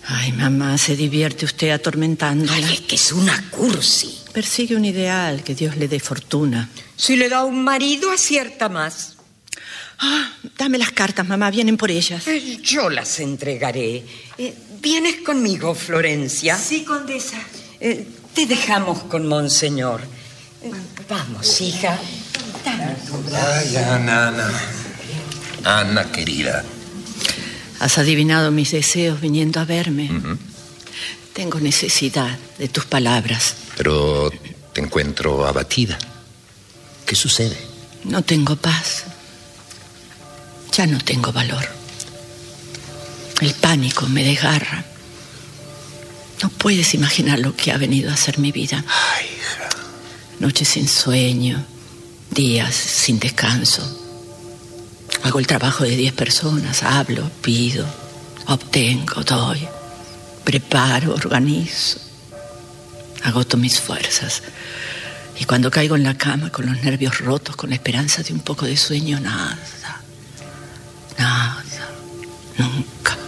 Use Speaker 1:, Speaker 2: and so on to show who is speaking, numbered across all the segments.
Speaker 1: Ay, mamá, se divierte usted atormentándola.
Speaker 2: Ay, es que es una cursi.
Speaker 1: Persigue un ideal, que Dios le dé fortuna.
Speaker 2: Si le da un marido, acierta más.
Speaker 1: Dame las cartas, mamá, vienen por ellas.
Speaker 2: Yo las entregaré. ¿Vienes conmigo, Florencia?
Speaker 3: Sí, condesa.
Speaker 2: Te dejamos con Monseñor. Vamos, hija.
Speaker 4: Ay, Ana. Ana, querida.
Speaker 1: Has adivinado mis deseos viniendo a verme.
Speaker 4: Uh-huh.
Speaker 1: Tengo necesidad de tus palabras.
Speaker 4: Pero te encuentro abatida. ¿Qué sucede?
Speaker 1: No tengo paz. Ya no tengo valor. El pánico me desgarra. No puedes imaginar lo que ha venido a ser mi vida.
Speaker 4: Ay, hija.
Speaker 1: Noches sin sueño, días sin descanso. Hago el trabajo de 10 personas, hablo, pido, obtengo, doy, preparo, organizo. Agoto mis fuerzas. Y cuando caigo en la cama con los nervios rotos, con la esperanza de un poco de sueño, nada, nunca.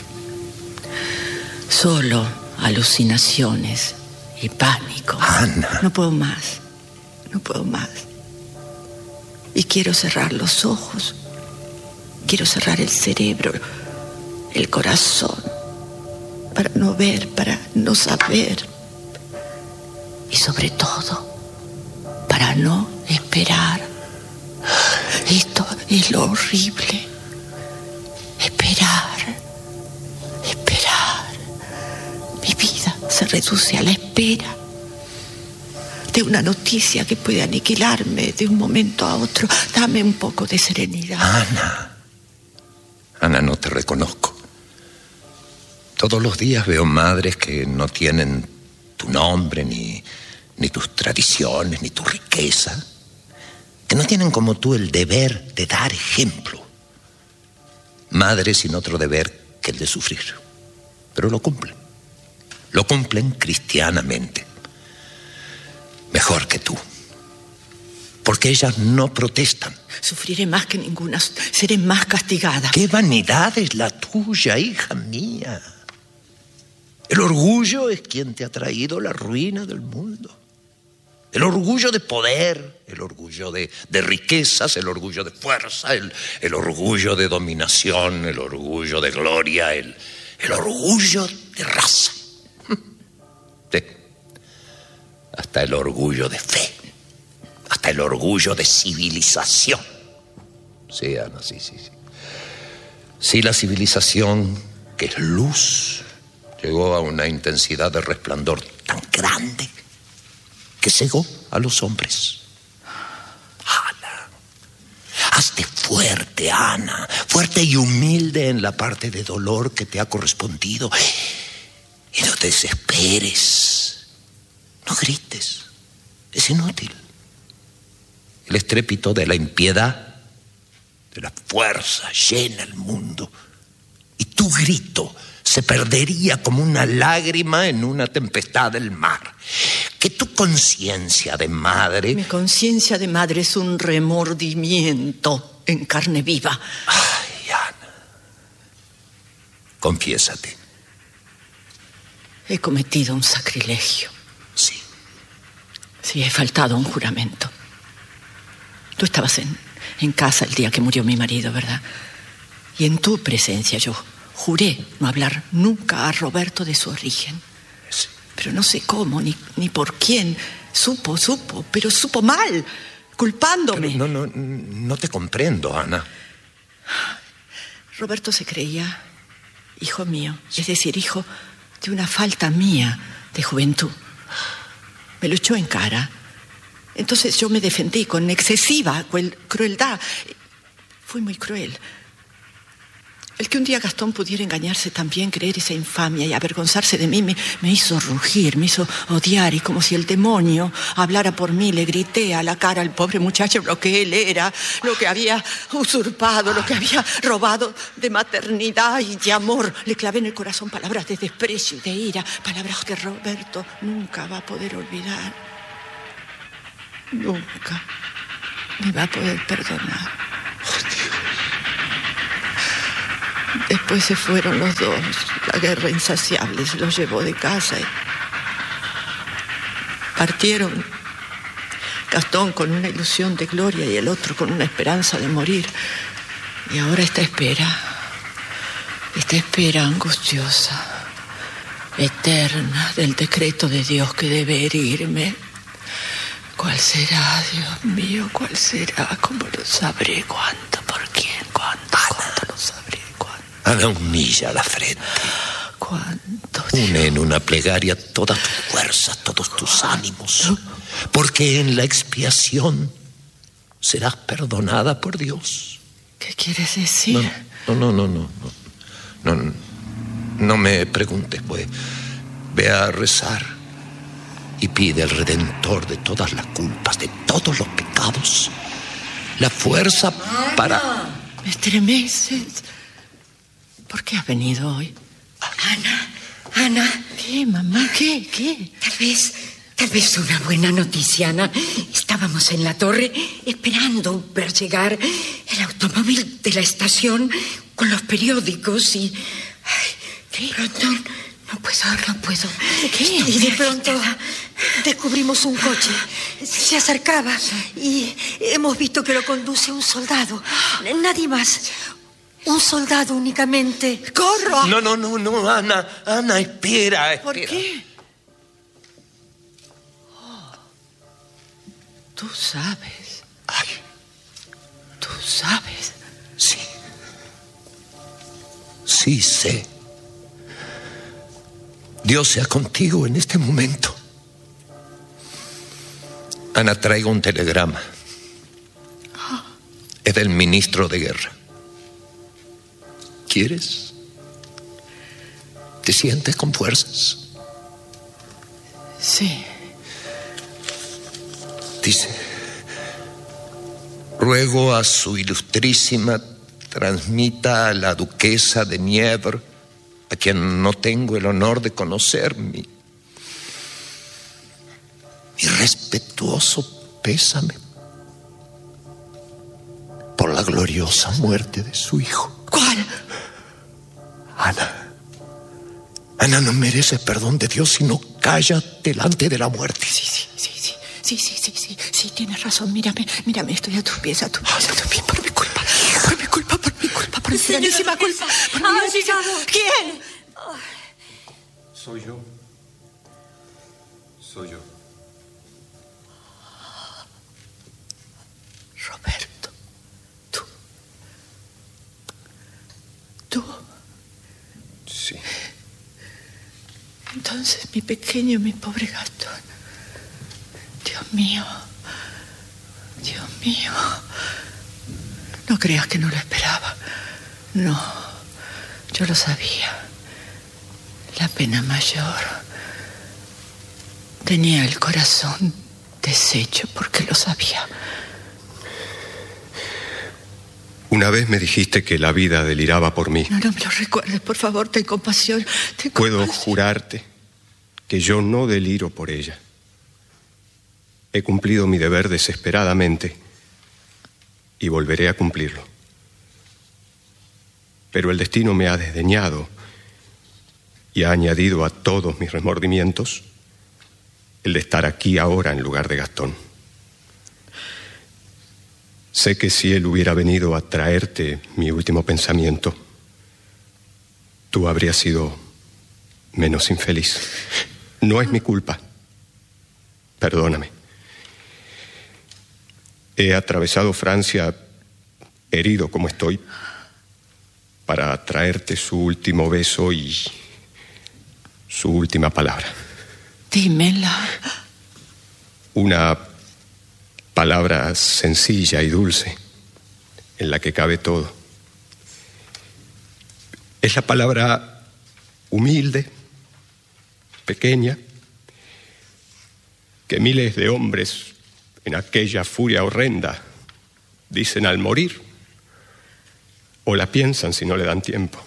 Speaker 1: Solo alucinaciones y pánico.
Speaker 4: Ana.
Speaker 1: No puedo más. Y quiero cerrar los ojos. Quiero cerrar el cerebro, el corazón, para no ver, para no saber. Y sobre todo, para no esperar. Esto es lo horrible. Esperar. Mi vida se reduce a la espera de una noticia que puede aniquilarme de un momento a otro. Dame un poco de serenidad.
Speaker 4: Ana, no te reconozco. Todos los días veo madres que no tienen tu nombre, ni tus tradiciones, ni tu riqueza, que no tienen como tú el deber de dar ejemplo. Madres sin otro deber que el de sufrir. Pero lo cumplen cristianamente. Mejor que tú. Porque ellas no protestan.
Speaker 1: Sufriré más que ninguna, seré más castigada.
Speaker 4: ¿Qué vanidad es la tuya, hija mía? El orgullo es quien te ha traído la ruina del mundo. El orgullo de poder, el orgullo de riquezas, el orgullo de fuerza, el orgullo de dominación, el orgullo de gloria, el orgullo de raza. Sí. Hasta el orgullo de fe. Hasta el orgullo de civilización. Sí, Ana, sí. Sí, la civilización, que es luz, llegó a una intensidad de resplandor tan grande que cegó a los hombres. Ana, hazte fuerte, Ana, fuerte y humilde en la parte de dolor que te ha correspondido. Y no te desesperes. No grites. Es inútil. El estrépito de la impiedad, de la fuerza, llena el mundo. Y tu grito se perdería como una lágrima en una tempestad del mar. Que tu conciencia de madre...
Speaker 1: Mi conciencia de madre es un remordimiento en carne viva.
Speaker 4: Ay, Ana. Confiésate.
Speaker 1: He cometido un sacrilegio.
Speaker 4: Sí.
Speaker 1: Sí, he faltado a un juramento. Tú estabas en casa el día que murió mi marido, ¿verdad? Y en tu presencia yo juré no hablar nunca a Roberto de su origen.
Speaker 4: Sí.
Speaker 1: Pero no sé cómo, ni por quién. Supo, pero supo mal, culpándome.
Speaker 4: Pero no te comprendo, Ana.
Speaker 1: Roberto se creía hijo mío, es decir, hijo de una falta mía de juventud. Me lo echó en cara. Entonces yo me defendí con excesiva crueldad. Fui muy cruel. El que un día Gastón pudiera engañarse también, creer esa infamia y avergonzarse de mí, me hizo rugir, me hizo odiar. Y como si el demonio hablara por mí, le grité a la cara al pobre muchacho lo que él era, lo que había usurpado, lo que había robado de maternidad y de amor. Le clavé en el corazón palabras de desprecio y de ira, palabras que Roberto nunca va a poder olvidar. Nunca me va a poder perdonar. Después se fueron los dos. La guerra insaciable se los llevó de casa y partieron. Gastón con una ilusión de gloria y el otro con una esperanza de morir. Y ahora esta espera angustiosa, eterna, del decreto de Dios que debe herirme. ¿Cuál será, Dios mío? ¿Cuál será? ¿Cómo lo sabré? ¿Cuánto? ¿Por quién? ¿Cuánto? ¿Cuánto lo sabré? ¿Cuánto?
Speaker 4: Ana, humilla la frente.
Speaker 1: ¿Cuánto?
Speaker 4: Une en una plegaria todas tus fuerzas, todos tus ánimos. Porque en la expiación serás perdonada por Dios.
Speaker 1: ¿Qué quieres decir?
Speaker 4: No me preguntes, pues. Ve a rezar y pide al Redentor de todas las culpas, de todos los pecados, la fuerza para...
Speaker 1: Me estremeces. ¿Por qué has venido hoy?
Speaker 2: Ana.
Speaker 1: ¿Qué, mamá? ¿Qué?
Speaker 2: Tal vez una buena noticia, Ana. Estábamos en la torre esperando ver llegar el automóvil de la estación con los periódicos y... de pronto no puedo.
Speaker 1: ¿Qué?
Speaker 3: Y de pronto descubrimos un coche. Se acercaba y hemos visto que lo conduce un soldado. Nadie más. Un soldado únicamente.
Speaker 1: ¡Corro!
Speaker 4: No, Ana, espera.
Speaker 1: ¿Por qué? Tú sabes.
Speaker 4: Ay.
Speaker 1: Tú sabes.
Speaker 4: Sí, sé. Dios sea contigo en este momento. Ana, traigo un telegrama. Es del ministro de guerra. ¿Quieres? ¿Te sientes con fuerzas?
Speaker 1: Sí.
Speaker 4: Dice: ruego a su ilustrísima transmita a la duquesa de Nievre, a quien no tengo el honor de conocer, mi respetuoso pésame por la gloriosa muerte de su hijo.
Speaker 1: ¿Cuál?
Speaker 4: Ana no merece perdón de Dios si no calla delante de la muerte.
Speaker 1: Sí, tienes razón. Mírame, estoy a tus pies, por mi culpa, por mi grandísima culpa. ¿Quién?
Speaker 5: Soy yo.
Speaker 1: Roberto, tú.
Speaker 5: Sí.
Speaker 1: Entonces, mi pequeño, mi pobre Gastón. Dios mío. No creas que no lo esperaba. No, yo lo sabía. La pena mayor. Tenía el corazón deshecho porque lo sabía.
Speaker 5: Una vez me dijiste que la vida deliraba por mí.
Speaker 1: No me lo recuerdes, por favor, ten compasión.
Speaker 5: Puedo jurarte que yo no deliro por ella. He cumplido mi deber desesperadamente y volveré a cumplirlo. Pero el destino me ha desdeñado y ha añadido a todos mis remordimientos el de estar aquí ahora en lugar de Gastón. Sé que si él hubiera venido a traerte mi último pensamiento, tú habrías sido menos infeliz. No es mi culpa. Perdóname. He atravesado Francia, herido como estoy, para traerte su último beso y su última palabra.
Speaker 1: Dímela.
Speaker 5: Una palabra sencilla y dulce, en la que cabe todo. Es la palabra humilde, pequeña, que miles de hombres en aquella furia horrenda dicen al morir, o la piensan si no le dan tiempo.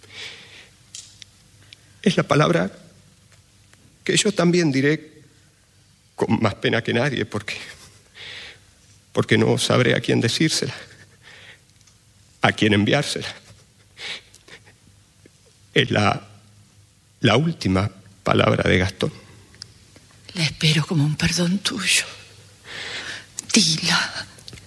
Speaker 5: Es la palabra que yo también diré con más pena que nadie, porque no sabré a quién decírsela, a quién enviársela. Es la última palabra de Gastón.
Speaker 1: La espero como un perdón tuyo. Dila.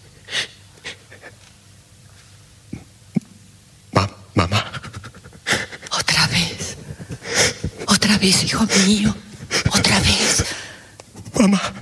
Speaker 5: Mamá.
Speaker 1: Otra vez. Otra vez, hijo mío. Otra vez.
Speaker 5: Mamá.